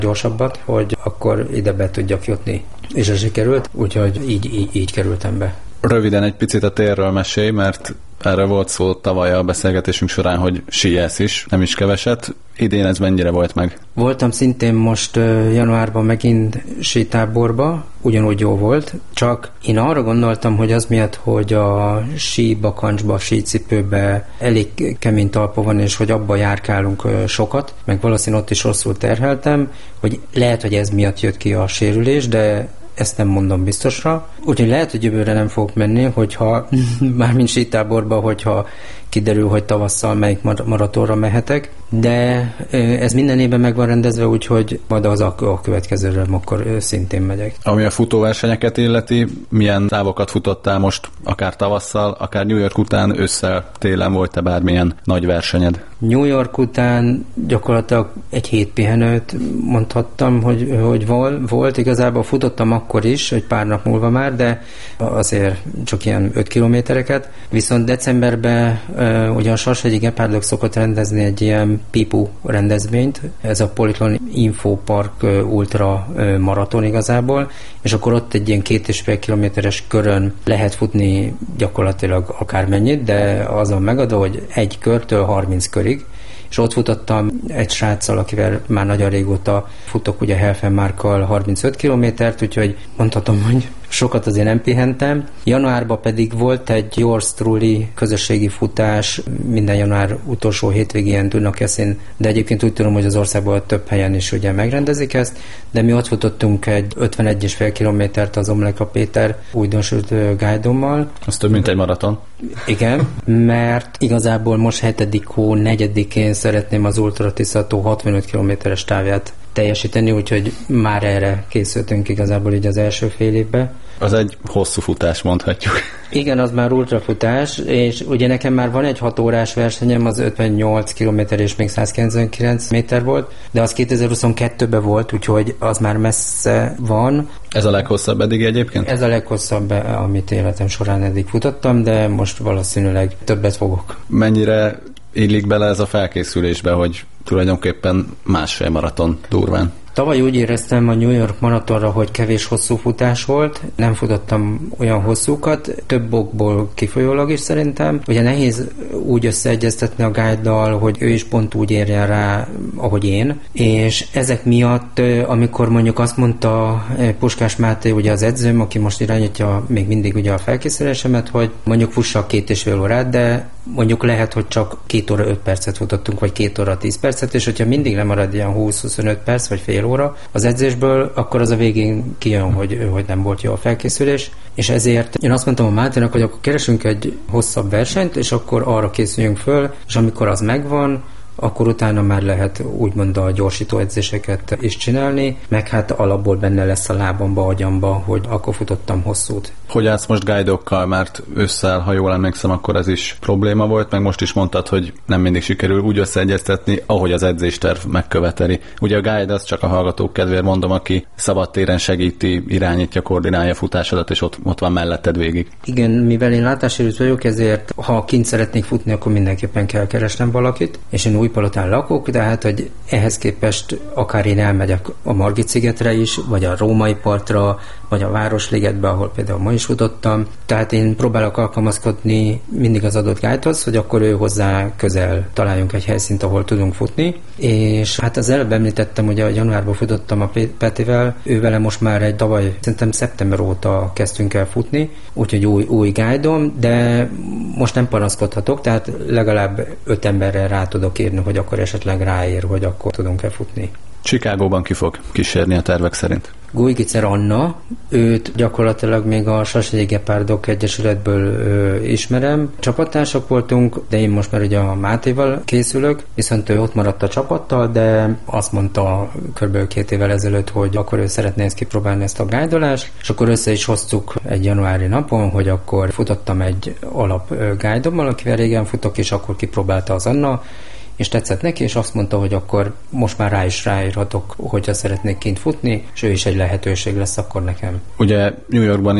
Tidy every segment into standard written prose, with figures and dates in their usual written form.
gyorsabbat, hogy akkor ide be tudjak jutni. És ez sikerült, úgyhogy így kerültem be. Röviden egy picit a térről mesélj, mert erre volt szó tavaly a beszélgetésünk során, hogy síelsz is, nem is keveset. Idén ez mennyire volt meg? Voltam szintén most januárban megint sítáborba, ugyanúgy jó volt, csak én arra gondoltam, hogy az miatt, hogy a síbakancsba, sícipőbe elég kemény talpa van, és hogy abba járkálunk sokat, meg valószínűleg ott is rosszul terheltem, hogy lehet, hogy ez miatt jött ki a sérülés, de ezt nem mondom biztosra. Úgyhogy lehet, hogy jövőre nem fogok menni, hogyha mármint sítáborba, hogyha kiderül, hogy tavasszal melyik maratonra mehetek, de ez minden évben meg van rendezve, úgyhogy majd az a következőre akkor szintén megyek. Ami a futóversenyeket illeti, milyen távokat futottál most, akár tavasszal, akár New York után, ősszel, télen volt-e bármilyen nagy versenyed? New York után gyakorlatilag egy hét pihenőt mondhattam, hogy volt. Igazából futottam akkor is, egy pár nap múlva már, de azért csak ilyen 5 kilométereket. Viszont decemberben ugye a Sashegyi Gepárdok szokott rendezni egy ilyen PIPU rendezvényt, ez a Politlon Info Park Ultra maraton igazából, és akkor ott egy ilyen 2,5 kilométeres körön lehet futni gyakorlatilag akármennyit, de az a megadó, hogy egy körtől 30 körig, és ott futottam egy sráccal, akivel már nagyon régóta futok, ugye Helfenmárkkal 35 kilométert, úgyhogy mondhatom, hogy sokat azért nem pihentem. Januárban pedig volt egy Yours Truly közösségi futás, minden január utolsó hétvégén Dunakeszin, de egyébként úgy tudom, hogy az országban több helyen is ugye megrendezik ezt, de mi ott futottunk egy 51,5 kilométert az Omleka Péter újdonsült guide-ommal. Az több, mint egy maraton. Igen, mert igazából most 7. hó 4-én szeretném az Ultra Tiszató 65 kilométeres távját teljesíteni, úgyhogy már erre készültünk igazából így az első fél évben. Az egy hosszú futás, mondhatjuk. Igen, az már ultrafutás, és ugye nekem már van egy 6 órás versenyem, az 58 km és még 199 méter volt, de az 2022-ben volt, úgyhogy az már messze van. Ez a leghosszabb eddig egyébként? Ez a leghosszabb, amit életem során eddig futottam, de most valószínűleg többet fogok. Mennyire illik bele ez a felkészülésbe, hogy tulajdonképpen másfél maraton durván? Tavaly úgy éreztem a New York maratonra, hogy kevés hosszú futás volt, nem futottam olyan hosszúkat, több okból kifolyólag is szerintem. Ugye nehéz úgy összeegyeztetni a guide-dal, hogy ő is pont úgy érjen rá, ahogy én, és ezek miatt, amikor mondjuk azt mondta Puskás Máté, ugye az edzőm, aki most irányítja még mindig ugye a felkészülésemet, hogy mondjuk fussak 2,5 órát, de mondjuk lehet, hogy csak 2 óra 5 percet futottunk, vagy 2 óra 10 percet, és hogyha mindig lemarad ilyen 20-25 perc, vagy fél óra az edzésből, akkor az a végén kijön, hogy nem volt jó a felkészülés, és ezért én azt mondtam a Máténak, hogy akkor keresünk egy hosszabb versenyt, és akkor arra készüljünk föl, és amikor az megvan, akkor utána már lehet úgymond a gyorsító edzéseket is csinálni, meg hát alapból benne lesz a lábamba, agyamba, hogy akkor futottam hosszút. Hogy állsz most guide-okkal, mert ősszel, ha jól emlékszem, akkor ez is probléma volt, meg most is mondtad, hogy nem mindig sikerül úgy összeegyeztetni, ahogy az edzésterv megköveteli. Ugye a guide az csak a hallgatók kedvéért mondom, aki szabadtéren segíti, irányítja, koordinálja futásodat, és ott van melletted végig. Igen, mivel én látássérült vagyok, ezért ha kint szeretnék futni, akkor mindenképpen kell keresnem valakit, és én Újpalotán lakok, de hát, hogy ehhez képest akár én elmegyek a Margit-szigetre is, vagy a Római partra, vagy a Városligetbe, ahol például ma is futottam. Tehát én próbálok alkalmazkodni mindig az adott guide-hoz, hogy akkor ő hozzá közel találjunk egy helyszínt, ahol tudunk futni. És hát az előbb említettem, hogy a januárban futottam a Petivel, ővele most már egy tavaly, szerintem szeptember óta kezdtünk el futni, úgyhogy új guide-om, de most nem panaszkodhatok, tehát legalább 5 emberrel rá tudok írni, hogy akkor esetleg ráér, hogy akkor tudunk-e futni. Chicagóban ki fog kísérni a tervek szerint? Gujgicer Anna, őt gyakorlatilag még a Sashegyi Gepárdok Egyesületből ismerem. Csapattársak voltunk, de én most már ugye a Mátéval készülök, viszont ő ott maradt a csapattal, de azt mondta kb. 2 évvel ezelőtt, hogy akkor ő szeretné ezt kipróbálni, ezt a guidolást, és akkor össze is hoztuk egy januári napon, hogy akkor futottam egy alap guidommal, akivel régen futok, és akkor kipróbálta az Anna, és tetszett neki, és azt mondta, hogy akkor most már rá is ráírhatok, hogyha szeretnék kint futni, és ő is egy lehetőség lesz akkor nekem. Ugye New Yorkban is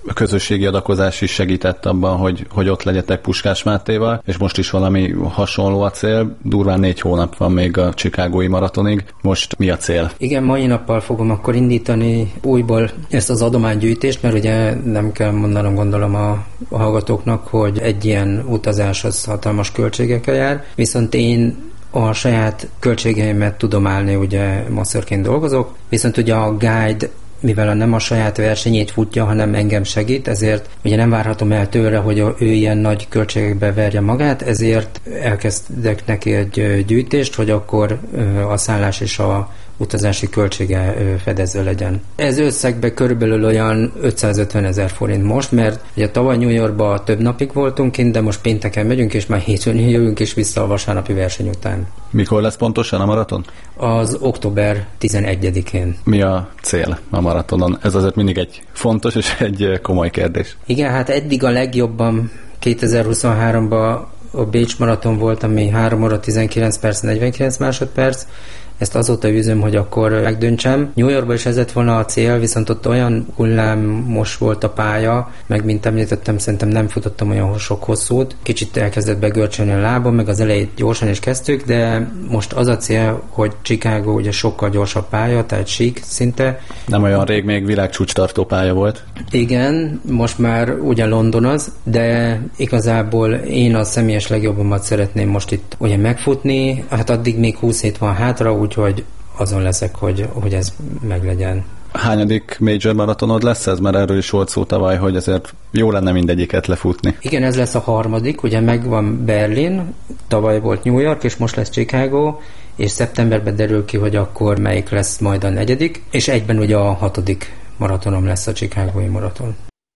a közösségi adakozás is segített abban, hogy ott legyetek Puskás Mátéval, és most is valami hasonló a cél. Durván 4 hónap van még a chicagói maratonig. Most mi a cél? Igen, mai nappal fogom akkor indítani újból ezt az adománygyűjtést, mert ugye nem kell mondanom, gondolom a hallgatóknak, hogy egy ilyen utazás az hatalmas költségekkel jár, viszont én a saját költségeimet tudom állni, ugye masszörként dolgozok, viszont ugye a guide, mivel nem a saját versenyét futja, hanem engem segít, ezért ugye nem várhatom el tőle, hogy ő ilyen nagy költségekbe verje magát, ezért elkezdek neki egy gyűjtést, hogy akkor a szállás és a utazási költsége fedező legyen. Ez összegben körülbelül olyan 550 000 forint most, mert ugye tavaly New Yorkban több napig voltunk kint, de most pénteken megyünk, és már hétfőn jövünk is vissza a vasárnapi verseny után. Mikor lesz pontosan a maraton? Az október 11-én. Mi a cél a maratonon? Ez azért mindig egy fontos és egy komoly kérdés. Igen, hát eddig a legjobban 2023-ban a Bécs maraton volt, ami 3 óra 19 perc, 49 másodperc. Ezt azóta üzöm, hogy akkor megdöntsem. New Yorkban is ez lett volna a cél, viszont ott olyan hullámos volt a pálya, meg mint említettem, szerintem nem futottam olyan sok hosszút. Kicsit elkezdett begörcsölni a lábam, meg az elejét gyorsan is kezdtük, de most az a cél, hogy Chicago ugye sokkal gyorsabb pálya, tehát sík szinte. Nem olyan rég még világcsúcstartó pálya volt. Igen, most már ugye London az, de igazából én a személyes legjobbamat szeretném most itt ugye megfutni, hát addig még 20 hét van hátra, úgyhogy azon leszek, hogy ez meglegyen. Hányadik major maratonod lesz ez? Mert erről is volt szó tavaly, hogy ezért jó lenne mindegyiket lefutni. Igen, ez lesz a 3. Ugye megvan Berlin, tavaly volt New York, és most lesz Chicago, és szeptemberben derül ki, hogy akkor melyik lesz majd a 4. és egyben ugye a 6. maratonom lesz a chicagói maraton.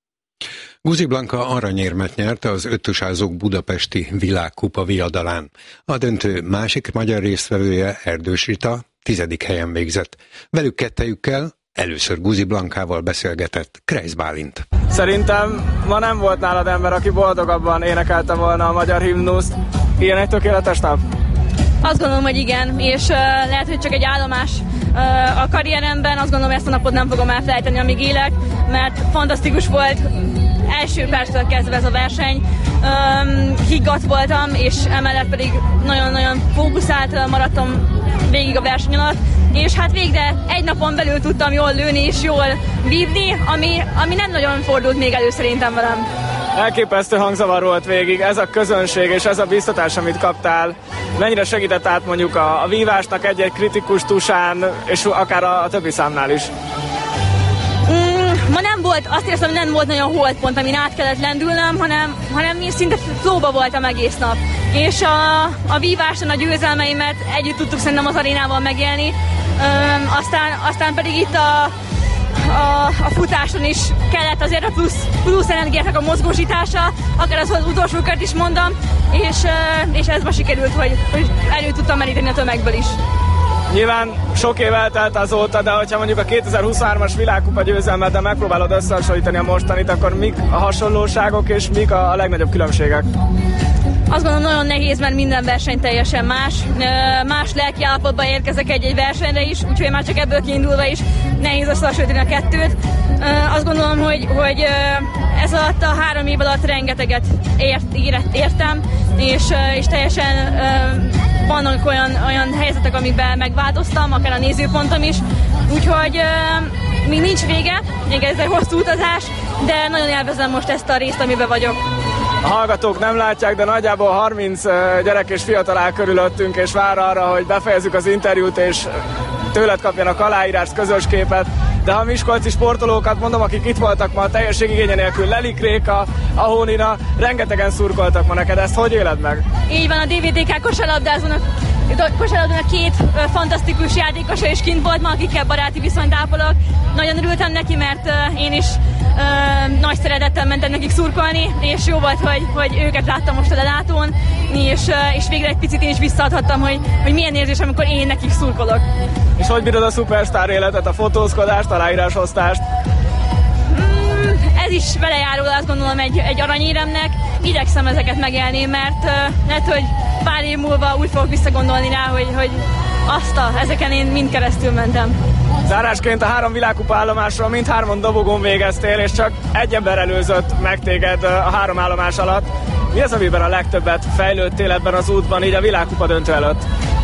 Guzi Blanka aranyérmet nyert az öttusázók budapesti világkupa viadalán. A döntő másik magyar résztvevője, Erdős Rita 10. helyen végzett. Velük kettejükkel először Guzi Blankával beszélgetett Kreisz Bálint. Szerintem ma nem volt nálad ember, aki boldogabban énekelte volna a magyar himnuszt. Ilyen egy tökéletes nap? Azt gondolom, hogy igen, és lehet, hogy csak egy állomás a karrieremben. Azt gondolom, ezt a napot nem fogom elfelejteni, amíg élek, mert fantasztikus volt. Első perctől kezdve ez a verseny. Higgadt voltam, és emellett pedig nagyon-nagyon fókuszált maradtam végig a verseny alatt, és hát végre egy napon belül tudtam jól lőni és jól vívni, ami nem nagyon fordult még elő szerintem velem. Elképesztő hangzavar volt végig, ez a közönség és ez a biztatás, amit kaptál. Mennyire segített át mondjuk a vívásnak egy-egy kritikus tusán, és akár a többi számnál is? Ma nem volt, azt érzem, hogy nem volt nagyon holdpont, amin át kellett lendülnöm, hanem én szinte flóba voltam egész nap. És a víváson a győzelmeimet együtt tudtuk szerintem az arénával megélni. Aztán pedig itt a futáson is kellett azért a plusz energiának a mozgósítása, akár az utolsó kört is mondom, és ez ma sikerült, hogy elő tudtam meríteni a tömegből is. Nyilván sok év eltelt azóta, de hogyha mondjuk a 2023-as világkupa győzelmeddel megpróbálod összehasonlítani a mostanit, akkor mik a hasonlóságok és mik a legnagyobb különbségek? Azt gondolom, nagyon nehéz, mert minden verseny teljesen más. Más lelki állapotban érkezek egy versenyre is, úgyhogy már csak ebből kiindulva is nehéz összehasonlítani a kettőt. Azt gondolom, hogy ez alatt a 3 év alatt rengeteget értem, és teljesen vannak olyan helyzetek, amikben megváltoztam, akár a nézőpontom is. Úgyhogy még nincs vége, még ez egy hosszú utazás, de nagyon élvezem most ezt a részt, amiben vagyok. A hallgatók nem látják, de nagyjából 30 gyerek és fiatal áll körülöttünk, és vár arra, hogy befejezzük az interjút, és tőled kapjanak aláírást, közös képet. De ha miskolci sportolókat mondom, akik itt voltak ma teljesség igénye nélkül, Lelik Réka, Ahónina, rengetegen szurkoltak ma neked, ezt hogy éled meg? Így van, a DVTK kosárlabdának 2 fantasztikus játékosa is kint volt ma, akikkel baráti viszonyt ápolok. Nagyon örültem neki, mert én is nagy szeretettel mentem nekik szurkolni, és jó volt, hogy őket láttam most a lelátón, és végre egy picit én is visszaadhattam, hogy milyen érzés, amikor én nekik szurkolok. És hogy bírod a szupersztár életet, a fotózkodást, aláírásosztást? Ez is vele járul, azt gondolom, egy aranyéremnek. Igyekszem ezeket megélni, mert lehet, hogy pár év múlva úgy fogok visszagondolni rá, hogy ezeken én mind keresztül mentem. Zárásként a 3 világkupa állomásról mindhárman dobogón végeztél, és csak egy ember előzött meg téged a 3 állomás alatt. Mi az, amiben a legtöbbet fejlődtél ebben az útban, így a világkupa döntő előtt?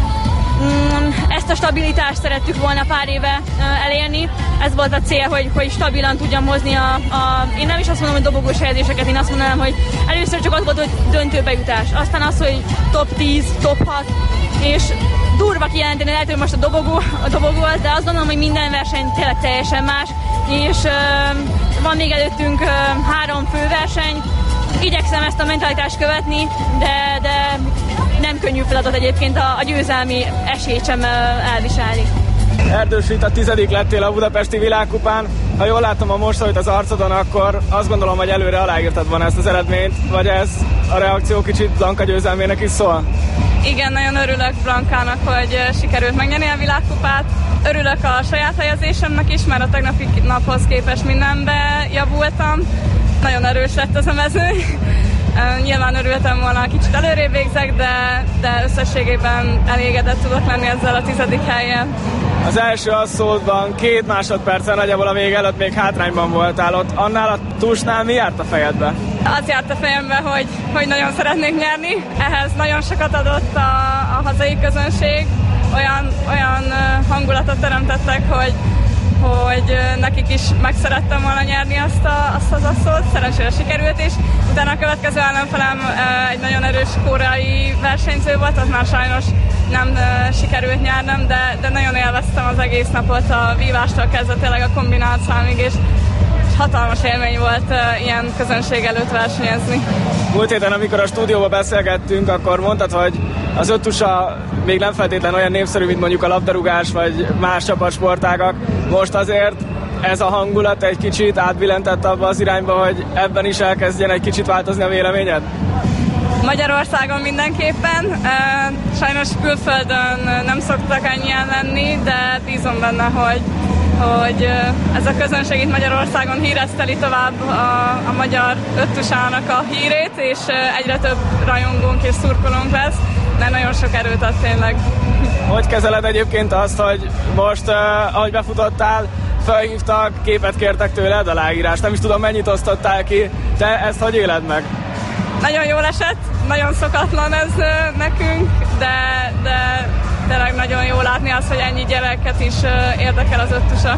Ezt a stabilitást szerettük volna pár éve elérni. Ez volt a cél, hogy stabilan tudjam hozni én nem is azt mondom, hogy dobogós helyezéseket, én azt mondanám, hogy először csak az volt, hogy döntőbe jutás. Aztán az, hogy top 10, top 6, és durva kijelenteni, lehet, hogy most a dobogó, de azt gondolom, hogy minden verseny tényleg teljesen más, és van még előttünk 3 főverseny. Igyekszem ezt a mentalitást követni, de nem könnyű feladat egyébként a győzelmi esélyt sem elviselni. Erdős Rita 10. lettél a budapesti világkupán. Ha jól látom a mosolyt az arcodon, akkor azt gondolom, hogy előre aláírtad volna ezt az eredményt, vagy ez a reakció kicsit Blanka győzelmének is szól? Igen, nagyon örülök Blankának, hogy sikerült megnyerni a világkupát. Örülök a saját helyezésemnek is, mert a tegnapi naphoz képest mindenbe javultam. Nagyon erős lett az a mezőny. Nyilván örültem volna, kicsit előrébb végzek, de összességében elégedett tudok lenni ezzel a 10. helyen. Az első asszódban 2 másodperccel nagyjából a vége előtt még hátrányban voltál ott. Annál a tusnál mi járt a fejedbe? Az járt a fejembe, hogy nagyon szeretnék nyerni. Ehhez nagyon sokat adott a hazai közönség. Olyan hangulatot teremtettek, hogy nekik is megszerettem volna nyerni azt az asszót, szerencsére sikerült is. Utána a következő ellenfelem egy nagyon erős koreai versenyző volt, az már sajnos nem sikerült nyernem, de nagyon élveztem az egész napot, a vívástól kezdve tényleg a kombinált számig, és hatalmas élmény volt ilyen közönség előtt versenyezni. Múlt héten, amikor a stúdióban beszélgettünk, akkor mondtad, hogy az öttusa még nem feltétlen olyan népszerű, mint mondjuk a labdarúgás vagy más csapatsportágak. Most azért ez a hangulat egy kicsit átbillentett abba az irányba, hogy ebben is elkezdjen egy kicsit változni a véleményed? Magyarországon mindenképpen. Sajnos külföldön nem szoktak ennyien lenni, de bízom benne, hogy ez a közönség itt Magyarországon híreszteli tovább a magyar öttusának a hírét, és egyre több rajongónk és szurkolónk lesz, mert nagyon sok erőt ad tényleg. Hogy kezeled egyébként azt, hogy most, ahogy befutottál, felhívtak, képet kértek tőled, aláírást, nem is tudom, mennyit osztottál ki, te ezt hogy éled meg? Nagyon jól esett, nagyon szokatlan ez nekünk, de tényleg nagyon jó látni azt, hogy ennyi gyereket is érdekel az öttusa.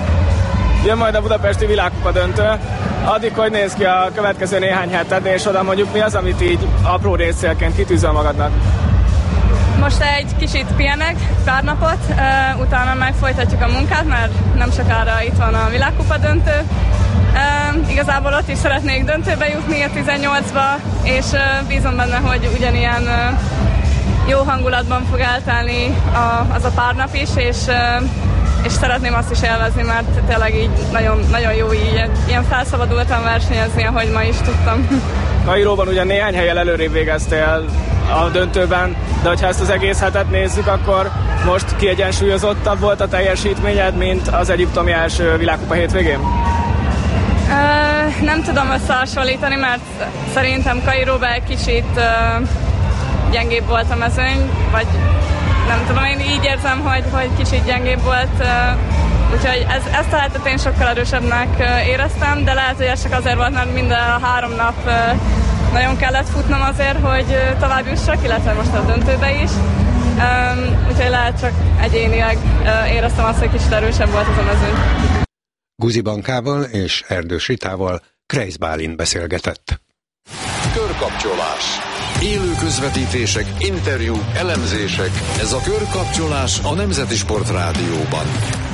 Jön majd a budapesti világkupa döntő. Addig, hogy néz ki a következő néhány heted, és oda mondjuk mi az, amit így apró részcélként kitűzöl magadnak? Most egy kicsit pihenek, pár napot, utána meg folytatjuk a munkát, mert nem sokára itt van a világkupa döntő. Igazából ott is szeretnék döntőbe jutni a 18-ba, és bízom benne, hogy ugyanilyen jó hangulatban fog eltelni az a pár nap is, és szeretném azt is élvezni, mert tényleg így nagyon, nagyon jó így ilyen felszabadultan versenyezni, ahogy ma is tudtam. Kairóban ugyan néhány helyen előrébb végeztél a döntőben, de hogyha ezt az egész hetet nézzük, akkor most kiegyensúlyozottabb volt a teljesítményed, mint az egyiptomi első világkupa hétvégén? Nem tudom összehasonlítani, mert szerintem Kairóban egy kicsit gyengébb volt a mezőny, vagy nem tudom, én így érzem, hogy kicsit gyengébb volt, úgyhogy ezt a hetet én sokkal erősebbnek éreztem, de lehet, hogy ez csak azért volt, mert minden 3 nap nagyon kellett futnom azért, hogy tovább jussak, illetve most a döntőbe is. Úgyhogy lehet csak egyénileg éreztem azt, hogy kicsit erősebb volt az a mezőny. Guzi Blankával és Erdős Ritával Kreisz Bálint beszélgetett. Körkapcsolás. Élő közvetítések, interjúk, elemzések. Ez a Körkapcsolás a Nemzeti Sport Rádióban.